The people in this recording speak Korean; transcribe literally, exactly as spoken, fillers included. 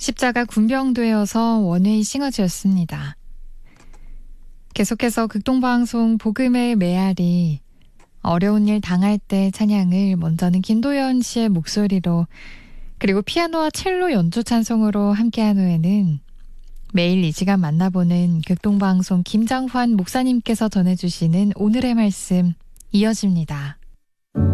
십자가 군병되어서 원웨이 싱어즈였습니다. 계속해서 극동방송 복음의 메아리, 어려운 일 당할 때 찬양을 먼저는 김도연 씨의 목소리로, 그리고 피아노와 첼로 연주 찬송으로 함께한 후에는 매일 이 시간 만나보는 극동방송 김장환 목사님께서 전해주시는 오늘의 말씀 이어집니다.